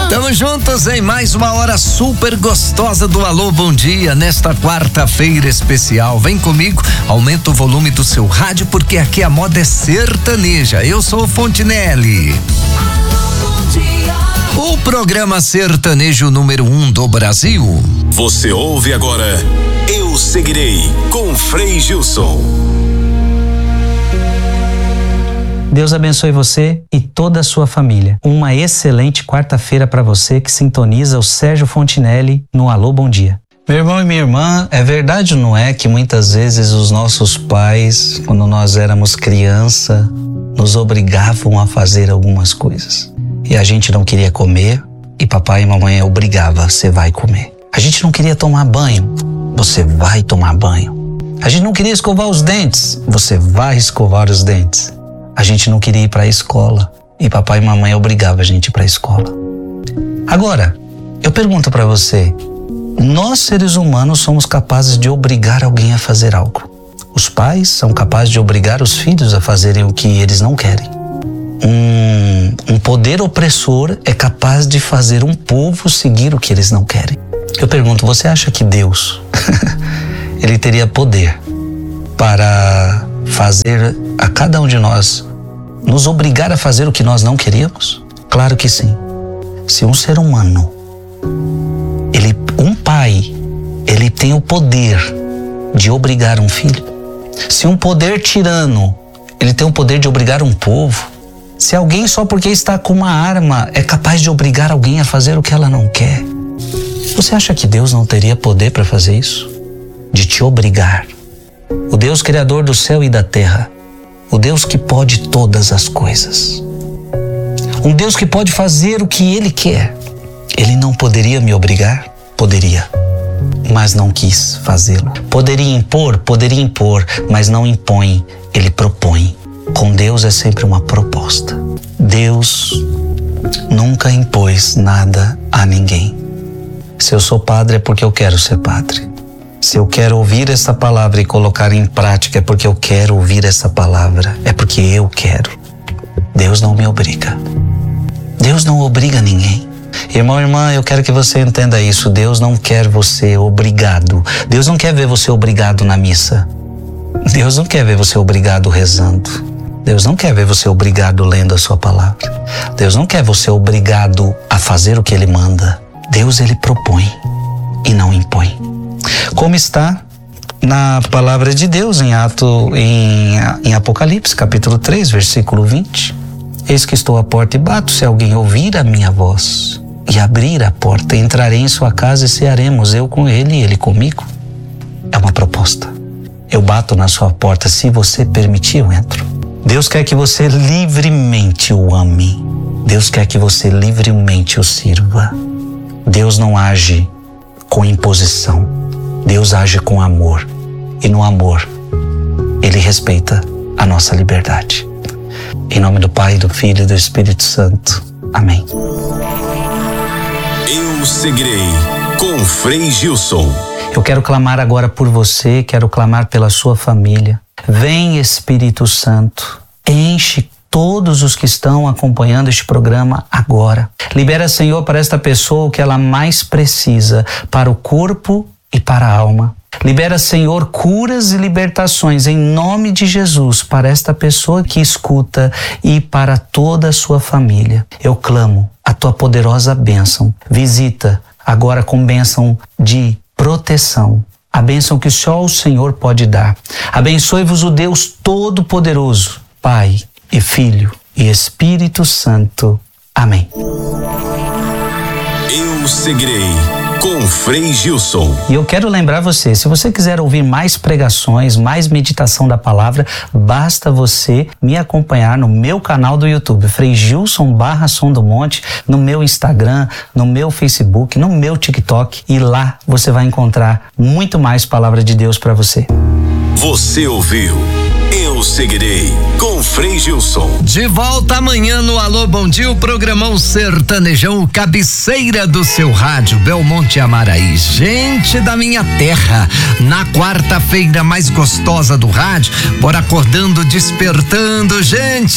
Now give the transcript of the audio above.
Tamo juntos em mais uma hora super gostosa do Alô Bom Dia, nesta quarta-feira especial. Vem comigo, aumenta o volume do seu rádio, porque aqui a moda é sertaneja. Eu sou o Fontinelli. O programa sertanejo número 1 do Brasil. Você ouve agora Eu Seguirei, com Frei Gilson. Deus abençoe você e toda a sua família. Uma excelente quarta-feira para você que sintoniza o Sérgio Fontinelli no Alô Bom Dia. Meu irmão e minha irmã, é verdade ou não é que muitas vezes os nossos pais, quando nós éramos criança, nos obrigavam a fazer algumas coisas? E a gente não queria comer e papai e mamãe obrigava, você vai comer. A gente não queria tomar banho, você vai tomar banho. A gente não queria escovar os dentes, você vai escovar os dentes. A gente não queria ir para a escola e papai e mamãe obrigavam a gente a ir para a escola. Agora, eu pergunto para você, nós seres humanos somos capazes de obrigar alguém a fazer algo. Os pais são capazes de obrigar os filhos a fazerem o que eles não querem. Um poder opressor é capaz de fazer um povo seguir o que eles não querem. Eu pergunto, você acha que Deus, ele teria poder para fazer a cada um de nós, nos obrigar a fazer o que nós não queríamos? Claro que sim. Se um ser humano, um pai, ele tem o poder de obrigar um filho, se um poder tirano, ele tem o poder de obrigar um povo, se alguém só porque está com uma arma é capaz de obrigar alguém a fazer o que ela não quer, você acha que Deus não teria poder para fazer isso? De te obrigar. O Deus criador do céu e da terra, o Deus que pode todas as coisas, um Deus que pode fazer o que Ele quer, Ele não poderia me obrigar? Poderia, mas não quis fazê-lo. Poderia impor, mas não impõe, Ele propõe. Com Deus é sempre uma proposta. Deus nunca impôs nada a ninguém. Se eu sou padre é porque eu quero ser padre. Se eu quero ouvir essa palavra e colocar em prática é porque eu quero ouvir essa palavra, é porque eu quero. Deus não me obriga. Deus não obriga ninguém. Irmão, irmã, eu quero que você entenda isso. Deus não quer você obrigado. Deus não quer ver você obrigado na missa. Deus não quer ver você obrigado rezando. Deus não quer ver você obrigado lendo a sua palavra. Deus não quer você obrigado a fazer o que Ele manda. Deus, Ele propõe e não impõe. Como está na palavra de Deus em Apocalipse, capítulo 3, versículo 20. Eis que estou à porta e bato, se alguém ouvir a minha voz e abrir a porta, entrarei em sua casa e cearemos, eu com ele e ele comigo. É uma proposta. Eu bato na sua porta, se você permitir, eu entro. Deus quer que você livremente o ame. Deus quer que você livremente o sirva. Deus não age com imposição. Deus age com amor. E no amor, Ele respeita a nossa liberdade. Em nome do Pai, do Filho e do Espírito Santo. Amém. Eu Seguirei, com Frei Gilson. Eu quero clamar agora por você, quero clamar pela sua família. Vem, Espírito Santo, enche todos os que estão acompanhando este programa agora. Libera, Senhor, para esta pessoa o que ela mais precisa, para o corpo e para a alma. Libera, Senhor, curas e libertações em nome de Jesus para esta pessoa que escuta e para toda a sua família. Eu clamo a tua poderosa bênção. Visita agora com bênção de proteção, a bênção que só o Senhor pode dar. Abençoe-vos o Deus Todo-Poderoso, Pai e Filho e Espírito Santo. Amém. Eu Seguirei, com Frei Gilson. E eu quero lembrar você, se você quiser ouvir mais pregações, mais meditação da palavra, basta você me acompanhar no meu canal do YouTube, Frei Gilson /Som do Monte, no meu Instagram, no meu Facebook, no meu TikTok, e lá você vai encontrar muito mais palavra de Deus para você. Você ouviu Eu Seguirei, com Frei Gilson. De volta amanhã no Alô Bom Dia, o programão sertanejão, cabeceira do seu rádio, Belmonte Amaraí. Gente da minha terra, na quarta-feira mais gostosa do rádio, bora acordando, despertando, gente.